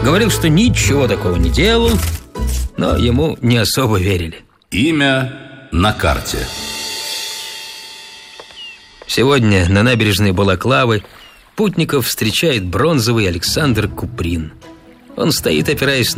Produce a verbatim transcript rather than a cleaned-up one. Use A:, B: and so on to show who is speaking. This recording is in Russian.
A: Говорил, что ничего такого не делал, но ему не особо верили.
B: Имя на карте.
A: Сегодня на набережной Балаклавы путников встречает бронзовый Александр Куприн. Он стоит, опираясь